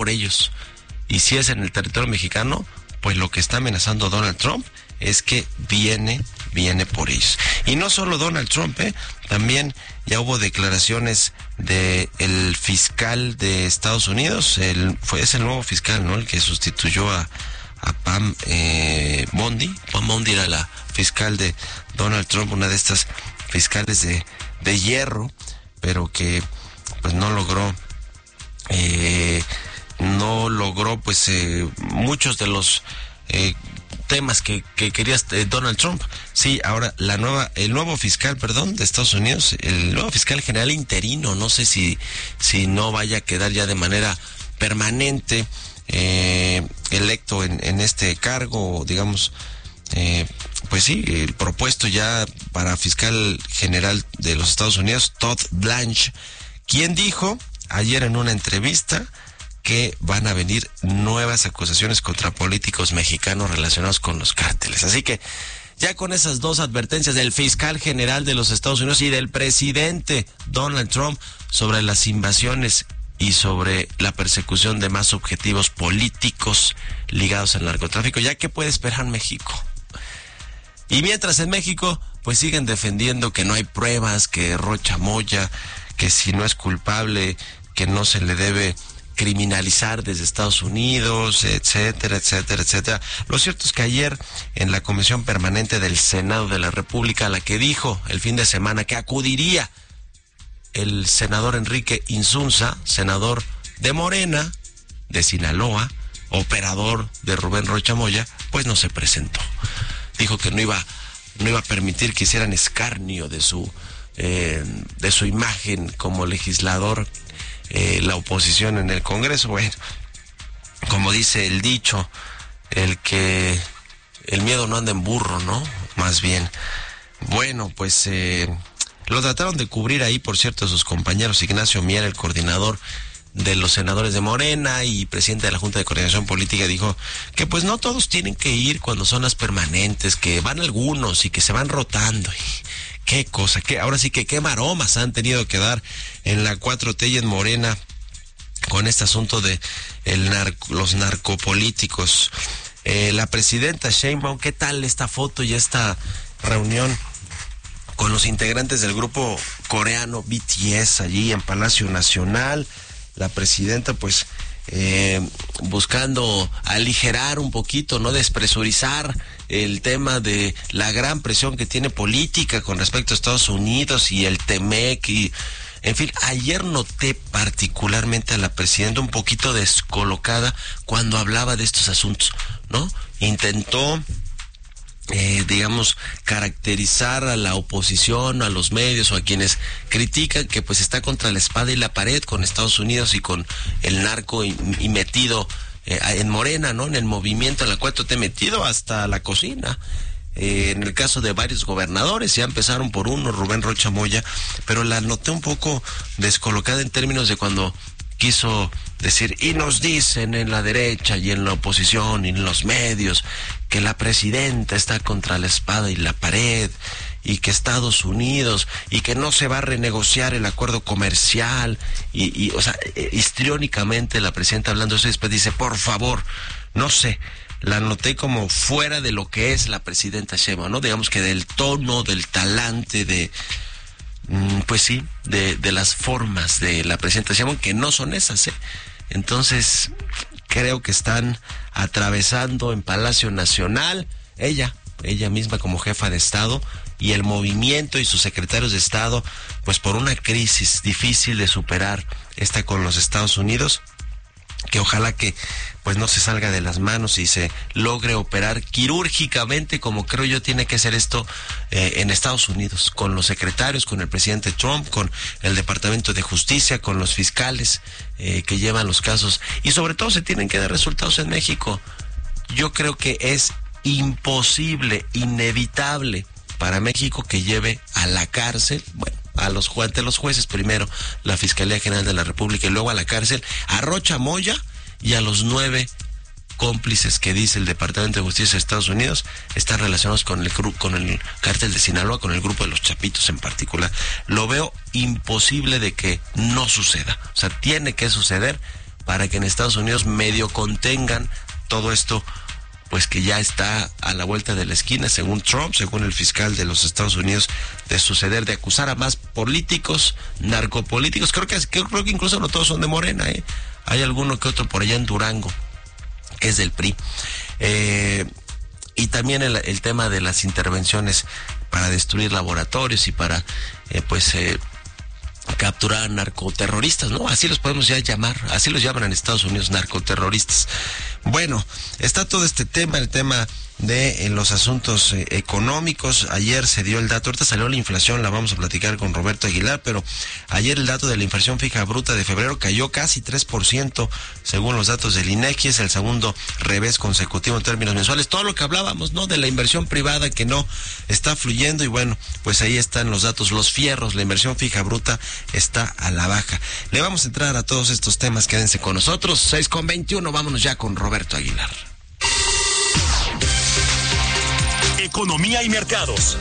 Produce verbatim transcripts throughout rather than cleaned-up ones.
por ellos. Y si es en el territorio mexicano, pues lo que está amenazando Donald Trump es que viene, viene por ellos. Y no solo Donald Trump, ¿eh? También ya hubo declaraciones de el fiscal de Estados Unidos, el, fue, es el nuevo fiscal, ¿no? El que sustituyó a, a Pam eh, Bondi. Pam Bondi era la fiscal de Donald Trump, una de estas fiscales de, de hierro, pero que pues no logró, eh, no logró pues eh, muchos de los eh, temas que, que quería eh, Donald Trump. Sí, ahora la nueva, el nuevo fiscal, perdón, de Estados Unidos, el nuevo fiscal general interino, no sé si, si no vaya a quedar ya de manera permanente eh, electo en, en este cargo, digamos, eh, pues sí, el propuesto ya para fiscal general de los Estados Unidos, Todd Blanche, quien dijo ayer en una entrevista que van a venir nuevas acusaciones contra políticos mexicanos relacionados con los cárteles. Así que ya con esas dos advertencias del fiscal general de los Estados Unidos y del presidente Donald Trump sobre las invasiones y sobre la persecución de más objetivos políticos ligados al narcotráfico, ¿ya qué puede esperar México? Y mientras en México, pues siguen defendiendo que no hay pruebas, que Rocha Moya, que si no es culpable, que no se le debe criminalizar desde Estados Unidos, etcétera, etcétera, etcétera. Lo cierto es que ayer en la Comisión Permanente del Senado de la República, a la que dijo el fin de semana que acudiría el senador Enrique Insunza, senador de Morena, de Sinaloa, operador de Rubén Rocha Moya, pues no se presentó. Dijo que no iba, no iba a permitir que hicieran escarnio de su, eh, de su imagen como legislador, eh, la oposición en el Congreso. Bueno, como dice el dicho, el que el miedo no anda en burro, ¿no? Más bien. Bueno, pues eh, lo trataron de cubrir ahí, por cierto, sus compañeros. Ignacio Mier, el coordinador de los senadores de Morena y presidente de la Junta de Coordinación Política, dijo que pues no todos tienen que ir cuando son las permanentes, que van algunos y que se van rotando. Y qué cosa, que ahora sí que qué maromas han tenido que dar en la cuatro T y en Morena con este asunto de el narco, los narcopolíticos. Eh, la presidenta Sheinbaum, ¿qué tal esta foto y esta reunión con los integrantes del grupo coreano B T S allí en Palacio Nacional? La presidenta pues eh, buscando aligerar un poquito, no despresurizar el tema de la gran presión que tiene política con respecto a Estados Unidos y el Temec y en fin. Ayer noté particularmente a la presidenta un poquito descolocada cuando hablaba de estos asuntos, ¿no? Intentó Eh, digamos, caracterizar a la oposición, a los medios o a quienes critican que pues está contra la espada y la pared con Estados Unidos y con el narco y, y metido eh, en Morena, ¿no? En el movimiento, en la cuatro T, metido hasta la cocina. Eh, en el caso de varios gobernadores, ya empezaron por uno, Rubén Rocha Moya, pero la noté un poco descolocada en términos de cuando quiso decir, y nos dicen en la derecha y en la oposición y en los medios que la presidenta está contra la espada y la pared y que Estados Unidos y que no se va a renegociar el acuerdo comercial y, y o sea, histriónicamente la presidenta hablando eso y después dice, por favor, no sé, la noté como fuera de lo que es la presidenta Sheinbaum, ¿no? Digamos que del tono, del talante, de pues sí, de, de las formas de la presidenta Sheinbaum, que no son esas, ¿eh? Entonces, creo que están atravesando en Palacio Nacional, ella, ella misma como jefa de Estado, y el movimiento y sus secretarios de Estado, pues por una crisis difícil de superar, esta con los Estados Unidos, que ojalá que pues no se salga de las manos y se logre operar quirúrgicamente, como creo yo tiene que ser esto eh, en Estados Unidos, con los secretarios, con el presidente Trump, con el Departamento de Justicia, con los fiscales eh, que llevan los casos, y sobre todo se tienen que dar resultados en México. Yo creo que es imposible, inevitable para México que lleve a la cárcel, bueno, a los ante los jueces primero, la Fiscalía General de la República, y luego a la cárcel a Rocha Moya y a los nueve cómplices que dice el Departamento de Justicia de Estados Unidos están relacionados con el con el cártel de Sinaloa, con el grupo de los Chapitos en particular. Lo veo imposible de que no suceda. O sea, tiene que suceder para que en Estados Unidos medio contengan todo esto, pues que ya está a la vuelta de la esquina, según Trump, según el fiscal de los Estados Unidos, de suceder, de acusar a más políticos, narcopolíticos. Creo que, creo que incluso no todos son de Morena, ¿eh? Hay alguno que otro por allá en Durango, que es del P R I. Eh, y también el, el tema de las intervenciones para destruir laboratorios y para, eh, pues, eh, capturar a narcoterroristas, ¿no? Así los podemos ya llamar, así los llaman en Estados Unidos, narcoterroristas. Bueno, está todo este tema, el tema de en los asuntos eh, económicos. Ayer se dio el dato, ahorita salió la inflación, la vamos a platicar con Roberto Aguilar, pero ayer el dato de la inflación fija bruta de febrero cayó casi tres por ciento, según los datos del INEGI, es el segundo revés consecutivo en términos mensuales. Todo lo que hablábamos, ¿no?, de la inversión privada que no está fluyendo, y bueno, pues ahí están los datos, los fierros, la inversión fija bruta está a la baja. Le vamos a entrar a todos estos temas, quédense con nosotros, seis con veintiuno, vámonos ya con Roberto Aguilar. Economía y mercados.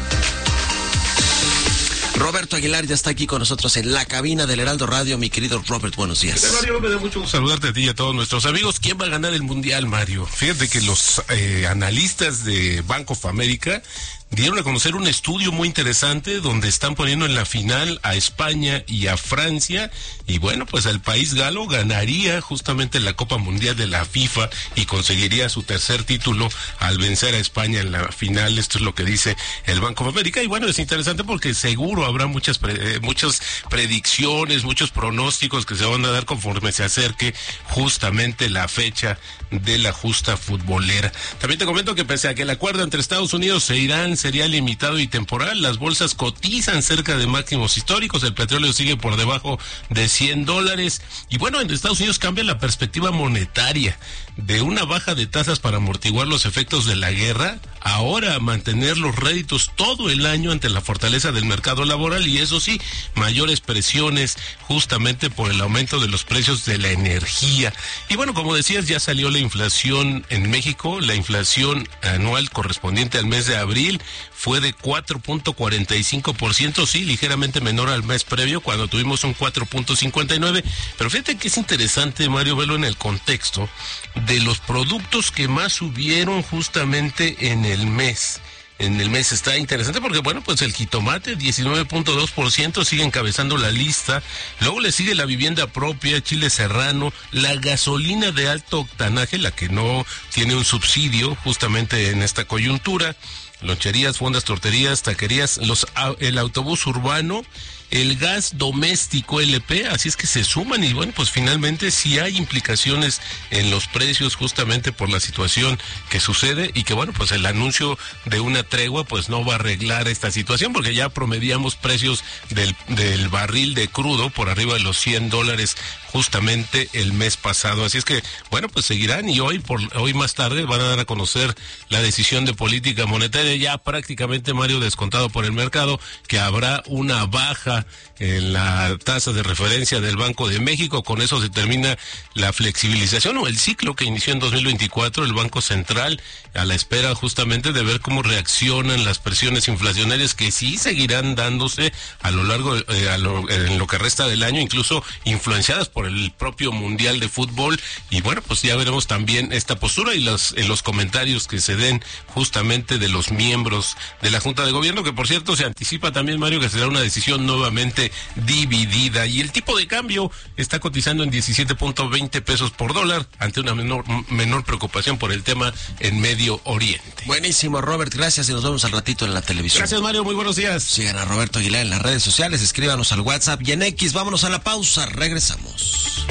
Roberto Aguilar ya está aquí con nosotros en la cabina del Heraldo Radio. Mi querido Robert, buenos días. Mario, me da mucho gusto saludarte a ti y a todos nuestros amigos. ¿Quién va a ganar el Mundial, Mario? Fíjate que los eh, analistas de Bank of America dieron a conocer un estudio muy interesante donde están poniendo en la final a España y a Francia, y bueno, pues el país galo ganaría justamente la Copa Mundial de la FIFA y conseguiría su tercer título al vencer a España en la final. Esto es lo que dice el Banco de América, y bueno, es interesante porque seguro habrá muchas pre, eh, muchas predicciones, muchos pronósticos que se van a dar conforme se acerque justamente la fecha de la justa futbolera. También te comento que pese a que el acuerdo entre Estados Unidos e Irán sería limitado y temporal, las bolsas cotizan cerca de máximos históricos, el petróleo sigue por debajo de cien dólares, y bueno, en Estados Unidos cambia la perspectiva monetaria, de una baja de tasas para amortiguar los efectos de la guerra, ahora mantener los réditos todo el año ante la fortaleza del mercado laboral, y eso sí, mayores presiones justamente por el aumento de los precios de la energía. Y bueno, como decías, ya salió la inflación en México, la inflación anual correspondiente al mes de abril fue de cuatro punto cuarenta y cinco por ciento, sí, ligeramente menor al mes previo, cuando tuvimos un cuatro punto cincuenta y nueve, pero fíjate que es interesante, Mario, verlo en el contexto de los productos que más subieron justamente en el mes. En el mes está interesante porque, bueno, pues el jitomate, diecinueve punto dos por ciento, sigue encabezando la lista. Luego le sigue la vivienda propia, chile serrano, la gasolina de alto octanaje, la que no tiene un subsidio justamente en esta coyuntura, loncherías, fondas, torterías, taquerías, los, el autobús urbano, el gas doméstico L P, así es que se suman, y bueno, pues finalmente sí hay implicaciones en los precios justamente por la situación que sucede, y que bueno, pues el anuncio de una tregua pues no va a arreglar esta situación, porque ya promediamos precios del, del barril de crudo por arriba de los cien dólares justamente el mes pasado, así es que bueno, pues seguirán, y hoy por hoy más tarde van a dar a conocer la decisión de política monetaria, ya prácticamente, Mario, descontado por el mercado, que habrá una baja en la tasa de referencia del Banco de México. Con eso se termina la flexibilización o el ciclo que inició en dos mil veinticuatro el Banco Central, a la espera justamente de ver cómo reaccionan las presiones inflacionarias que sí seguirán dándose a lo largo eh, a lo, en lo que resta del año, incluso influenciadas por el propio Mundial de Fútbol. Y bueno, pues ya veremos también esta postura y los en los comentarios que se den justamente de los miembros de la Junta de Gobierno, que por cierto se anticipa también, Mario, que será una decisión nuevamente dividida. Y el tipo de cambio está cotizando en diecisiete punto veinte pesos por dólar, ante una menor, menor preocupación por el tema en Medio Oriente. Buenísimo, Robert, gracias, y nos vemos al ratito en la televisión. Gracias, Mario, muy buenos días. Sigan a Roberto Aguilar en las redes sociales, escríbanos al WhatsApp y en X. Vámonos a la pausa, regresamos.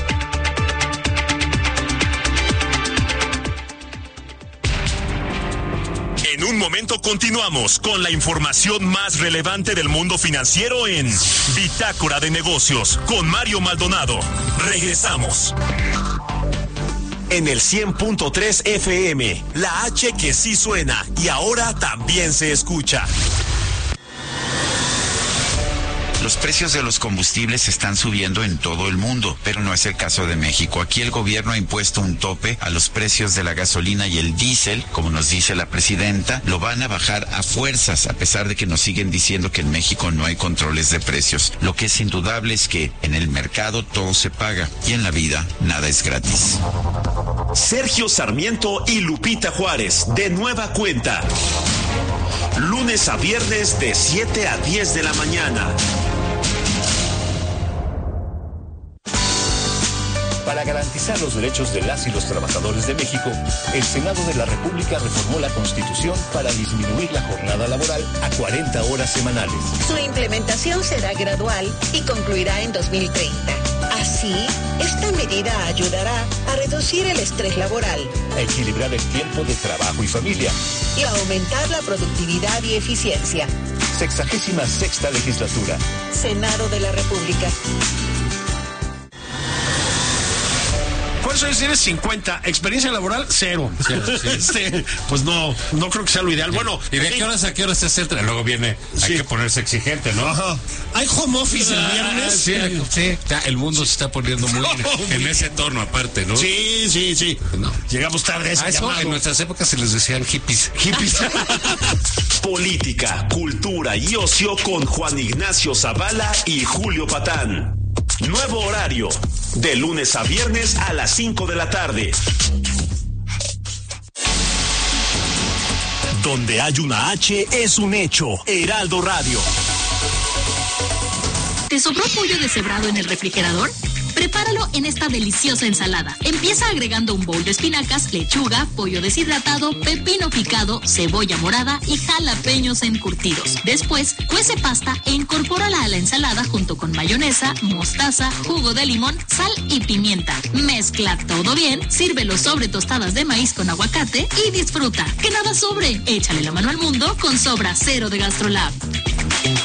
En un momento continuamos con la información más relevante del mundo financiero en Bitácora de Negocios con Mario Maldonado. Regresamos. En el cien punto tres F M, la H que sí suena y ahora también se escucha. Los precios de los combustibles están subiendo en todo el mundo, pero no es el caso de México. Aquí el gobierno ha impuesto un tope a los precios de la gasolina y el diésel, como nos dice la presidenta, lo van a bajar a fuerzas, a pesar de que nos siguen diciendo que en México no hay controles de precios. Lo que es indudable es que en el mercado todo se paga y en la vida nada es gratis. Sergio Sarmiento y Lupita Juárez, de nueva cuenta. Lunes a viernes de siete a diez de la mañana. Para garantizar los derechos de las y los trabajadores de México, el Senado de la República reformó la Constitución para disminuir la jornada laboral a cuarenta horas semanales. Su implementación será gradual y concluirá en dos mil treinta. Así, esta medida ayudará a reducir el estrés laboral, a equilibrar el tiempo de trabajo y familia y a aumentar la productividad y eficiencia. Sexagésima sexta legislatura. Senado de la República. ¿Cuántos años tienes? cincuenta. ¿Experiencia laboral? Cero. Cero sí. este, pues no, no creo que sea lo ideal. Bueno. ¿Y de sí. qué horas a qué horas se hace? Luego viene, sí. hay que ponerse exigente, ¿no? Ajá. ¿Hay home office el viernes? Sí, sí. Ya, el mundo se está poniendo muy oh, en ese tono aparte, ¿no? Sí, sí, sí. No. Llegamos tarde a ese a eso llamado. En nuestras épocas se les decían hippies. Hippies. Política, cultura y ocio con Juan Ignacio Zavala y Julio Patán. Nuevo horario, de lunes a viernes a las cinco de la tarde. Donde hay una H es un hecho. Heraldo Radio. ¿Te sobró pollo deshebrado en el refrigerador? Prepáralo en esta deliciosa ensalada. Empieza agregando un bowl de espinacas, lechuga, pollo deshidratado, pepino picado, cebolla morada y jalapeños encurtidos. Después, cuece pasta e incorpórala a la ensalada junto con mayonesa, mostaza, jugo de limón, sal y pimienta. Mezcla todo bien, sírvelo sobre tostadas de maíz con aguacate y disfruta. Que nada sobre. Échale la mano al mundo con Sobra Cero de GastroLab.